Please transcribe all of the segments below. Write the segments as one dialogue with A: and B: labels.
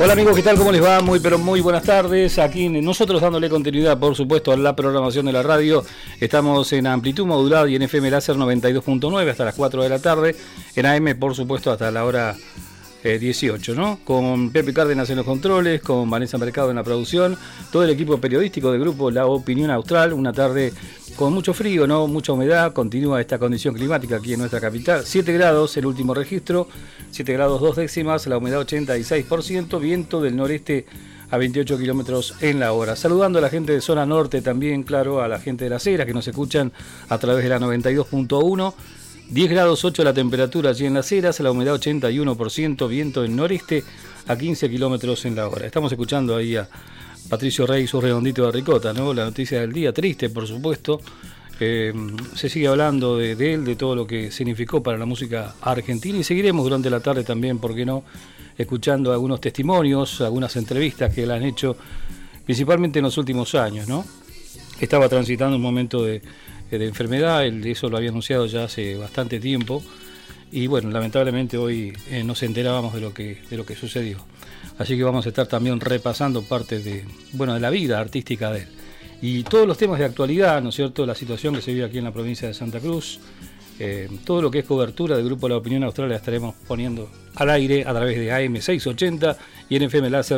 A: Hola amigos, ¿qué tal? ¿Cómo les va? Muy buenas tardes. Aquí nosotros dándole continuidad, por supuesto, a la programación de la radio. Estamos en amplitud modulada y en FM Láser 92.9 hasta las 4 de la tarde. En AM, por supuesto, hasta la hora 18, ¿no? Con Pepe Cárdenas en los controles, con Vanessa Mercado en la producción, todo el equipo periodístico del grupo La Opinión Austral. Una tarde con mucho frío, ¿no? Mucha humedad. Continúa esta condición climática aquí en nuestra capital. 7 grados el último registro, 7 grados 2 décimas, la humedad 86%, viento del noreste a 28 kilómetros en la hora. Saludando a la gente de zona norte también, claro, a la gente de Las Heras que nos escuchan a través de la 92.1. 10 grados 8 la temperatura allí en Las Heras, la humedad 81%, viento del noreste a 15 kilómetros en la hora. Estamos escuchando ahí a Patricio Rey, su redondito de ricota, ¿no? La noticia del día, triste por supuesto. Se sigue hablando de él, de todo lo que significó para la música argentina, y seguiremos durante la tarde también, ¿por qué no?, escuchando algunos testimonios, algunas entrevistas que él han hecho, principalmente en los últimos años, ¿no? Estaba transitando un momento de enfermedad, eso lo había anunciado ya hace bastante tiempo, y bueno, lamentablemente hoy nos enterábamos de lo que sucedió. Así que vamos a estar también repasando parte de la vida artística de él. Y todos los temas de actualidad, ¿no es cierto?, la situación que se vive aquí en la provincia de Santa Cruz, todo lo que es cobertura del Grupo La Opinión Austral la estaremos poniendo al aire a través de AM 680 y en FM Láser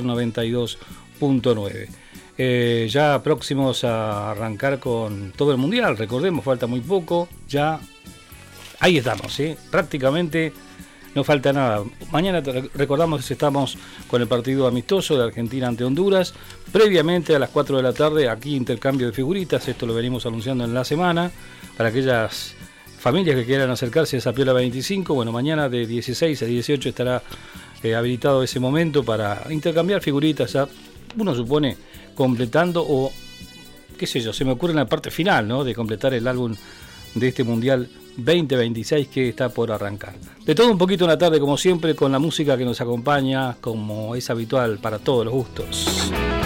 A: 92.9. Ya próximos a arrancar con todo el mundial, recordemos, falta muy poco, ya ahí estamos, prácticamente no falta nada. Mañana recordamos que estamos con el partido amistoso de Argentina ante Honduras. Previamente a las 4 de la tarde, aquí intercambio de figuritas, esto lo venimos anunciando en la semana, para aquellas familias que quieran acercarse a Zapiola 25, bueno, mañana de 16 a 18 estará habilitado ese momento para intercambiar figuritas, ya uno supone completando, o qué sé yo, se me ocurre en la parte final, ¿no?, de completar el álbum de este Mundial 2026 que está por arrancar. De todo un poquito en la tarde, como siempre, con la música que nos acompaña, como es habitual, para todos los gustos.